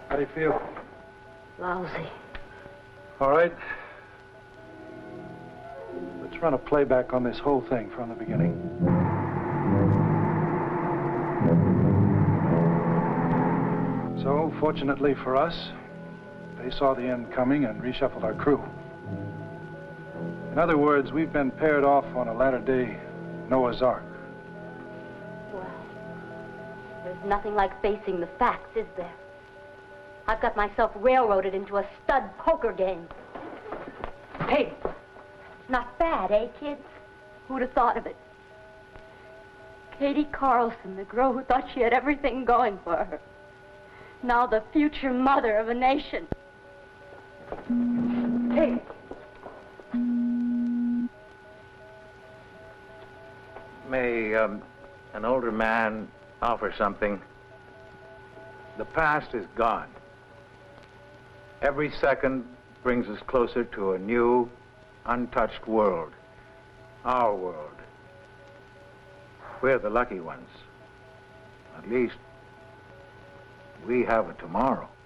How do you feel? Lousy. All right. Let's run a playback on this whole thing from the beginning. So, fortunately for us, they saw the end coming and reshuffled our crew. In other words, we've been paired off on a latter-day Noah's Ark. Well, there's nothing like facing the facts, is there? I've got myself railroaded into a stud poker game. Hey, not bad, eh, kids? Who'd have thought of it? Katie Carlson, the girl who thought she had everything going for her. Now the future mother of a nation. Hey. May an older man offer something? The past is gone. Every second brings us closer to a new, untouched world. Our world. We're the lucky ones. At least, we have a tomorrow.